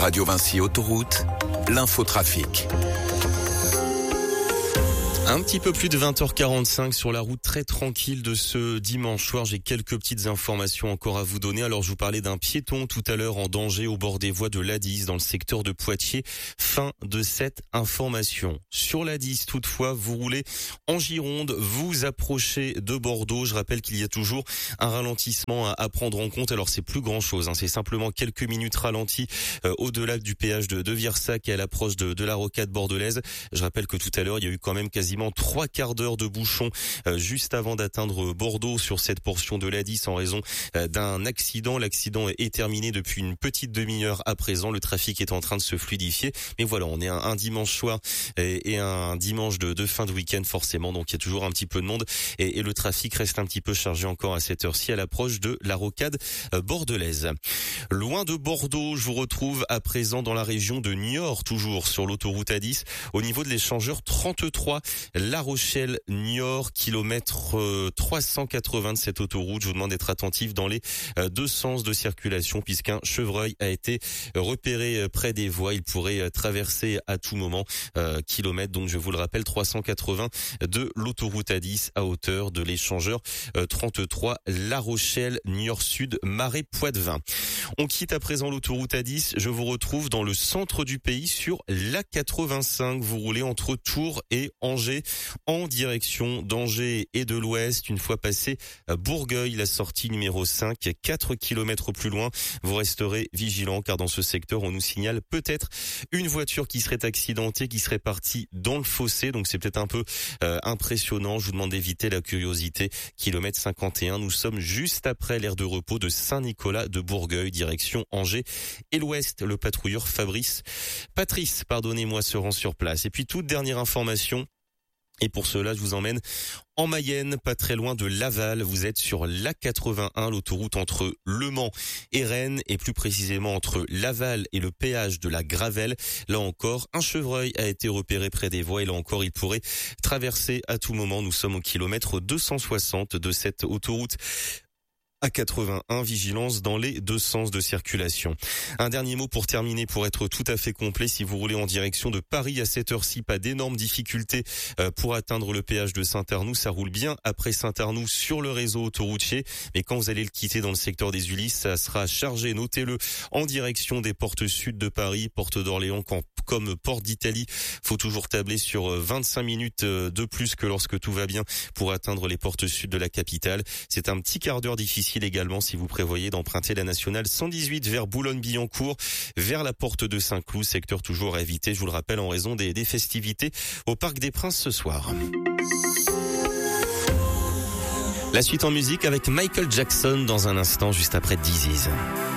Radio Vinci Autoroute, l'infotrafic. Un petit peu plus de 20h45 sur la route très tranquille de ce dimanche soir. J'ai quelques petites informations encore à vous donner. Alors je vous parlais d'un piéton tout à l'heure en danger au bord des voies de l'A10 dans le secteur de Poitiers. Fin de cette information. Sur l'A10 toutefois, vous roulez en Gironde, vous approchez de Bordeaux. Je rappelle qu'il y a toujours un ralentissement à prendre en compte. Alors c'est plus grand chose, c'est simplement quelques minutes ralenties au-delà du péage de Virsac et à l'approche de la rocade bordelaise. Je rappelle que tout à l'heure il y a eu quand même quasiment 3 quarts d'heure de bouchon juste avant d'atteindre Bordeaux sur cette portion de l'A10 en raison d'un accident. L'accident est terminé depuis une petite demi-heure à présent. Le trafic est en train de se fluidifier. Mais voilà, on est un dimanche soir et un dimanche de fin de week-end forcément. Donc il y a toujours un petit peu de monde et le trafic reste un petit peu chargé encore à cette heure-ci à l'approche de la rocade bordelaise. Loin de Bordeaux, je vous retrouve à présent dans la région de Niort, toujours sur l'autoroute A10, au niveau de l'échangeur 33. La Rochelle-Niort, kilomètre 380 de cette autoroute. Je vous demande d'être attentif dans les deux sens de circulation puisqu'un chevreuil a été repéré près des voies. Il pourrait traverser à tout moment. Kilomètre, donc je vous le rappelle, 380 de l'autoroute A10 à hauteur de l'échangeur 33 La Rochelle-Niort-Sud, Marais-Poitevin. On quitte à présent l'autoroute A10. Je vous retrouve dans le centre du pays sur l'A85. Vous roulez entre Tours et Angers en direction d'Angers et de l'Ouest. Une fois passé Bourgueil, la sortie numéro 5, 4 kilomètres plus loin, vous resterez vigilant car dans ce secteur, on nous signale peut-être une voiture qui serait accidentée, qui serait partie dans le fossé. Donc c'est peut-être un peu impressionnant. Je vous demande d'éviter la curiosité. Kilomètre 51, nous sommes juste après l'aire de repos de Saint-Nicolas de Bourgueil, direction Angers et l'Ouest. Le patrouilleur Patrice, se rend sur place. Et puis toute dernière information. Et pour cela, je vous emmène en Mayenne, pas très loin de Laval. Vous êtes sur l'A81, l'autoroute entre Le Mans et Rennes, et plus précisément entre Laval et le péage de la Gravelle. Là encore, un chevreuil a été repéré près des voies et là encore, il pourrait traverser à tout moment. Nous sommes au kilomètre 260 de cette autoroute A81, vigilance dans les deux sens de circulation. Un dernier mot pour terminer, pour être tout à fait complet. Si vous roulez en direction de Paris à cette heure-ci, pas d'énormes difficultés pour atteindre le péage de Saint-Arnoux. Ça roule bien après Saint-Arnoux sur le réseau autoroutier. Mais quand vous allez le quitter dans le secteur des Ulysses, ça sera chargé, notez-le, en direction des portes sud de Paris, porte d'Orléans comme porte d'Italie. Faut toujours tabler sur 25 minutes de plus que lorsque tout va bien pour atteindre les portes sud de la capitale. C'est un petit quart d'heure difficile également si vous prévoyez d'emprunter la nationale 118 vers Boulogne-Billancourt, vers la porte de Saint-Cloud, secteur toujours à éviter, je vous le rappelle, en raison des festivités au Parc des Princes ce soir. La suite en musique avec Michael Jackson dans un instant, juste après This Is.